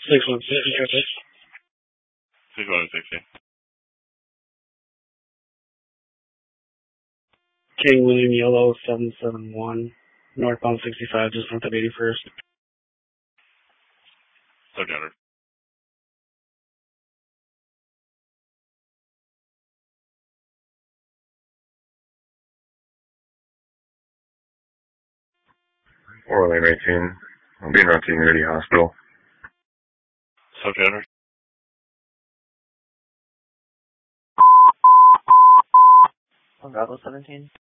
616. 616. King William Yellow 771. Northbound 65, just north of 81st. Subject under. Orlane 18. I'm being run to Unity Hospital. Subject under. Bravo 17.